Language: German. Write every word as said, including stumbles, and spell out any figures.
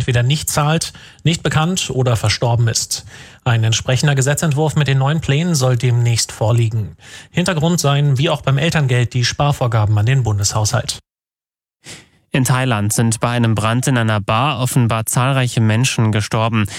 entweder nicht zahlt, nicht bekannt oder verstorben ist. Ein entsprechender Gesetzentwurf mit den neuen Plänen soll demnächst vorliegen. Hintergrund seien, wie auch beim Elterngeld, die Sparvorgaben an den Bundeshaushalt. In Thailand sind bei einem Brand in einer Bar offenbar zahlreiche Menschen gestorben.